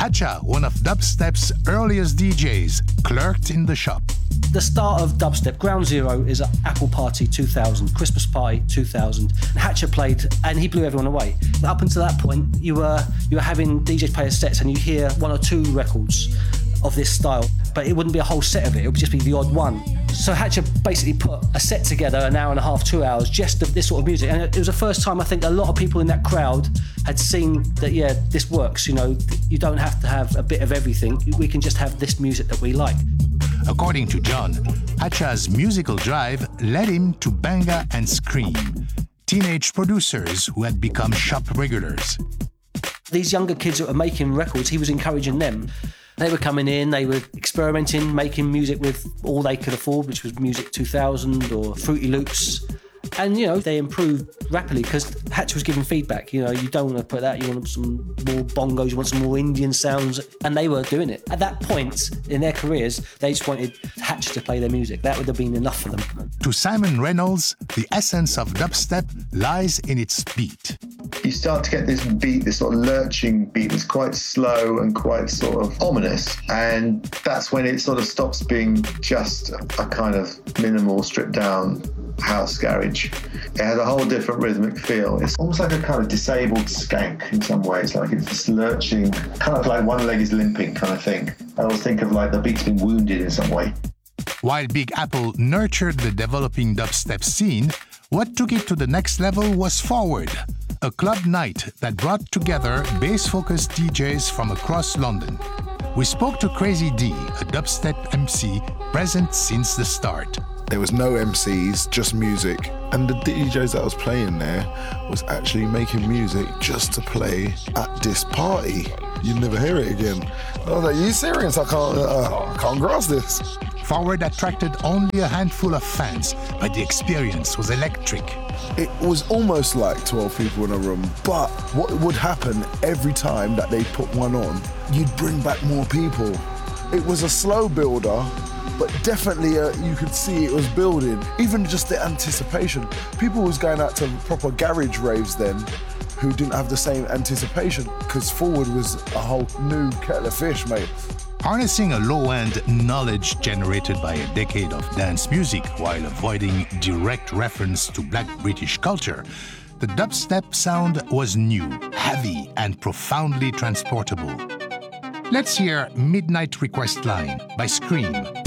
Hatcha, one of dubstep's earliest DJs, clerked in the shop. The start of dubstep, ground zero, is Apple Party 2000, Christmas Party 2000. Hatcha played, and he blew everyone away. But up until that point, you were having DJs play sets, and you hear one or two records of this style, but it wouldn't be a whole set of it. It would just be the odd one. So Hatcha basically put a set together, an hour and a half, 2 hours, just of this sort of music. And it was the first time I think a lot of people in that crowd had seen that, yeah, this works. You know, you don't have to have a bit of everything. We can just have this music that we like. According to John, Hatcha's musical drive led him to Banga and Scream, teenage producers who had become shop regulars. These younger kids that were making records, he was encouraging them. They were coming in, they were experimenting, making music with all they could afford, which was Music 2000 or Fruity Loops. And, you know, they improved rapidly because Hatcha was giving feedback. You know, you don't want to put that, you want some more bongos, you want some more Indian sounds. And they were doing it. At that point in their careers, they just wanted Hatcha to play their music. That would have been enough for them. To Simon Reynolds, the essence of dubstep lies in its beat. You start to get this beat, this sort of lurching beat that's quite slow and quite sort of ominous. And that's when it sort of stops being just a kind of minimal, stripped down house garage. It has a whole different rhythmic feel. It's almost like a kind of disabled skank in some ways, like it's this lurching, kind of like one leg is limping kind of thing. I always think of like the beat's been wounded in some way. While Big Apple nurtured the developing dubstep scene, what took it to the next level was Forward, a club night that brought together bass-focused DJs from across London. We spoke to Crazy D, a dubstep MC present since the start. There was no MCs, just music. And the DJs that was playing there was actually making music just to play at this party. You'd never hear it again. I was like, you serious? I can't grasp this. Forward attracted only a handful of fans, but the experience was electric. It was almost like 12 people in a room, but what would happen every time that they put one on, you'd bring back more people. It was a slow builder, but definitely you could see it was building. Even just the anticipation. People was going out to proper garage raves then who didn't have the same anticipation because Forward was a whole new kettle of fish, mate. Harnessing a low-end knowledge generated by a decade of dance music while avoiding direct reference to Black British culture, the dubstep sound was new, heavy, and profoundly transportable. Let's hear Midnight Request Line by Scream.